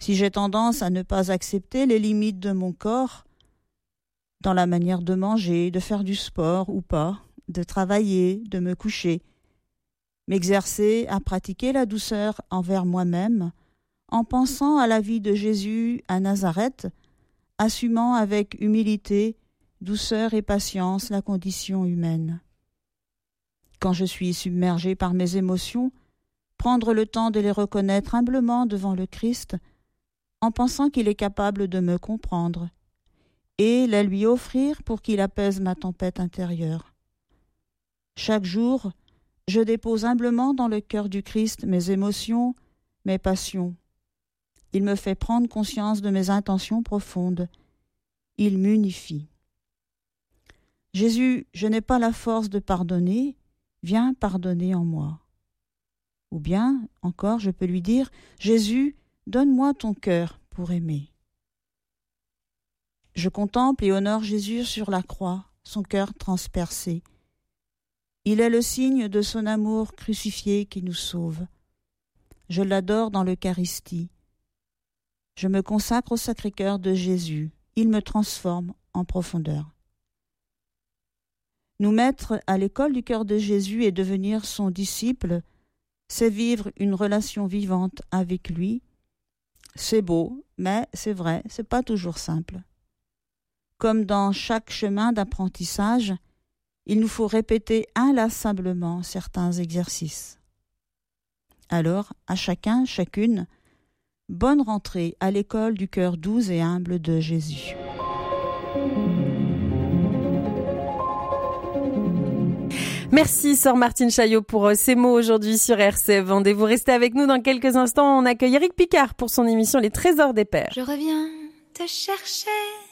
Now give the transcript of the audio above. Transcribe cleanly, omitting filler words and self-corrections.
Si j'ai tendance à ne pas accepter les limites de mon corps, dans la manière de manger, de faire du sport ou pas, de travailler, de me coucher, m'exercer à pratiquer la douceur envers moi-même, en pensant à la vie de Jésus à Nazareth, assumant avec humilité, douceur et patience la condition humaine. Quand je suis submergée par mes émotions, prendre le temps de les reconnaître humblement devant le Christ, en pensant qu'il est capable de me comprendre, et les lui offrir pour qu'il apaise ma tempête intérieure. Chaque jour, je dépose humblement dans le cœur du Christ mes émotions, mes passions. Il me fait prendre conscience de mes intentions profondes. Il m'unifie. Jésus, je n'ai pas la force de pardonner, viens pardonner en moi. Ou bien, encore, je peux lui dire, Jésus, donne-moi ton cœur pour aimer. Je contemple et honore Jésus sur la croix, son cœur transpercé. Il est le signe de son amour crucifié qui nous sauve. Je l'adore dans l'Eucharistie. Je me consacre au Sacré-Cœur de Jésus. Il me transforme en profondeur. Nous mettre à l'école du cœur de Jésus et devenir son disciple, c'est vivre une relation vivante avec lui. C'est beau, mais c'est vrai, c'est pas toujours simple. Comme dans chaque chemin d'apprentissage, il nous faut répéter inlassablement certains exercices. Alors, à chacun, chacune, bonne rentrée à l'école du cœur doux et humble de Jésus. Merci Sœur Martine Chaillot pour ces mots aujourd'hui sur RCF Vendée. Vous restez avec nous dans quelques instants. On accueille Eric Picard pour son émission Les Trésors des Pères. Je reviens te chercher.